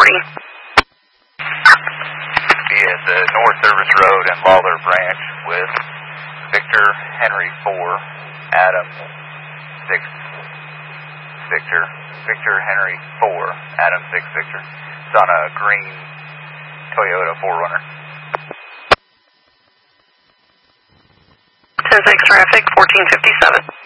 reporting. Be at the North Service Road and Lawler Branch with Victor Henry 4, Adam 6 Victor. Victor Henry 4, Adam 6 Victor. It's on a green Toyota 4Runner. 10-6 traffic, 1457.